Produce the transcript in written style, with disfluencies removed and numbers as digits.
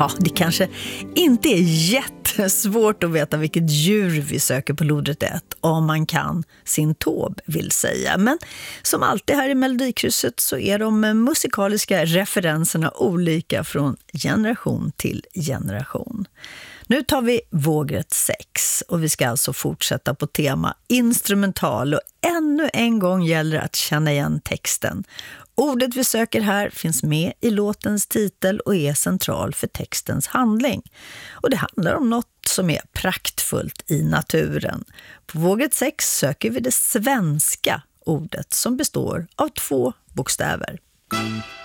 Ja, det kanske inte är jättesvårt att veta vilket djur vi söker på lodrätt 1 om man kan sin tåb, vill säga. Men som alltid här i Melodikrysset så är de musikaliska referenserna olika från generation till generation. Nu tar vi vågrätt 6 och vi ska alltså fortsätta på tema instrumental och ännu en gång gäller att känna igen texten. Ordet vi söker här finns med i låtens titel och är central för textens handling. Och det handlar om något som är praktfullt i naturen. På vågrätt 6 söker vi det svenska ordet som består av 2 bokstäver.